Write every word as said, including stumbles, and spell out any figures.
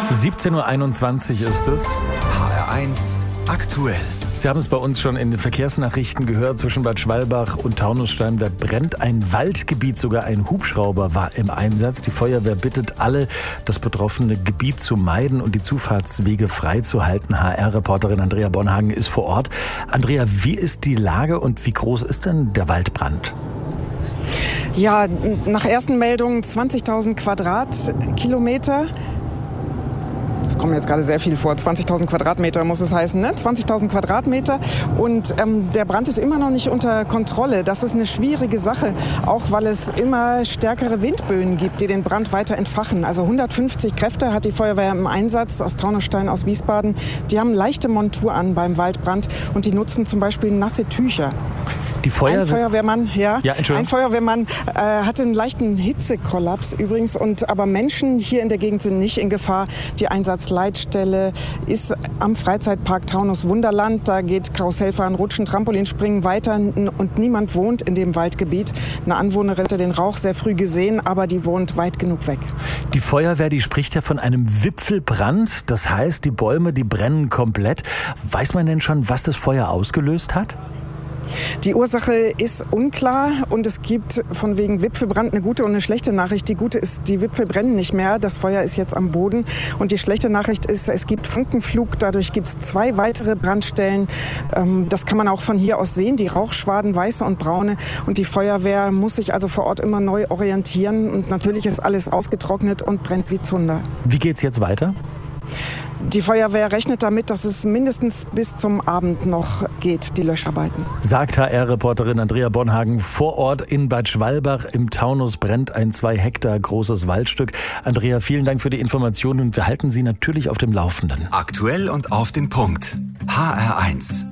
siebzehn Uhr einundzwanzig ist es. H R eins aktuell. Sie haben es bei uns schon in den Verkehrsnachrichten gehört, zwischen Bad Schwalbach und Taunusstein, da brennt ein Waldgebiet, sogar ein Hubschrauber war im Einsatz. Die Feuerwehr bittet alle, das betroffene Gebiet zu meiden und die Zufahrtswege freizuhalten. H R-Reporterin Andrea Bonhagen ist vor Ort. Andrea, wie ist die Lage und wie groß ist denn der Waldbrand? Ja, nach ersten Meldungen zwanzigtausend Quadratkilometer. Das kommt mir jetzt gerade sehr viel vor. zwanzigtausend Quadratmeter muss es heißen, ne? zwanzigtausend Quadratmeter. Und ähm, der Brand ist immer noch nicht unter Kontrolle. Das ist eine schwierige Sache, auch weil es immer stärkere Windböen gibt, die den Brand weiter entfachen. Also hundertfünfzig Kräfte hat die Feuerwehr im Einsatz aus Taunusstein, aus Wiesbaden. Die haben leichte Montur an beim Waldbrand und die nutzen zum Beispiel nasse Tücher. Die Feuerwehr- Ein Feuerwehrmann, ja, Ja, ein Feuerwehrmann äh, hatte einen leichten Hitzekollaps übrigens, und aber Menschen hier in der Gegend sind nicht in Gefahr. Die Einsatzleitstelle ist am Freizeitpark Taunus Wunderland. Da geht Karussellfahren, Rutschen, Trampolinspringen weiter und niemand wohnt in dem Waldgebiet. Eine Anwohnerin hatte den Rauch sehr früh gesehen, aber die wohnt weit genug weg. Die Feuerwehr, die spricht ja von einem Wipfelbrand. Das heißt, die Bäume, die brennen komplett. Weiß man denn schon, was das Feuer ausgelöst hat? Die Ursache ist unklar und es gibt von wegen Wipfelbrand eine gute und eine schlechte Nachricht. Die gute ist, die Wipfel brennen nicht mehr, das Feuer ist jetzt am Boden. Und die schlechte Nachricht ist, es gibt Funkenflug, dadurch gibt es zwei weitere Brandstellen. Das kann man auch von hier aus sehen, die Rauchschwaden, weiße und braune. Und die Feuerwehr muss sich also vor Ort immer neu orientieren. Und natürlich ist alles ausgetrocknet und brennt wie Zunder. Wie geht's jetzt weiter? Die Feuerwehr rechnet damit, dass es mindestens bis zum Abend noch geht, die Löscharbeiten. Sagt H R-Reporterin Andrea Bonhagen vor Ort in Bad Schwalbach. Im Taunus brennt ein zwei Hektar großes Waldstück. Andrea, vielen Dank für die Informationen und wir halten Sie natürlich auf dem Laufenden. Aktuell und auf den Punkt. H R eins.